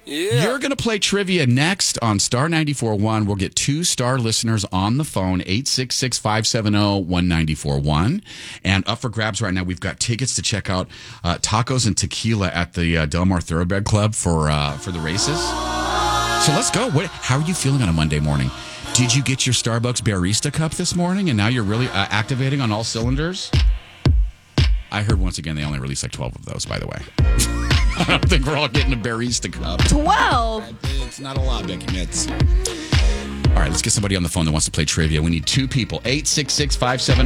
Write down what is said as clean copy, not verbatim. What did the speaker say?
You're going to play trivia next on Star 94.1. We'll get 2 Star listeners on the phone, 866-570-1941. And up for grabs right now, we've got tickets to check out Tacos and Tequila at the Del Mar Thoroughbred Club for the races. So let's go. How are you feeling on a Monday morning? Did you get your Starbucks Barista Cup this morning, and now you're really activating on all cylinders? I heard once again they only released like 12 of those, by the way. I don't think we're all getting a Barista Cup. 12? It's not a lot, Becky Mitz. All right, let's get somebody on the phone that wants to play trivia. We need 2 people. 866-570.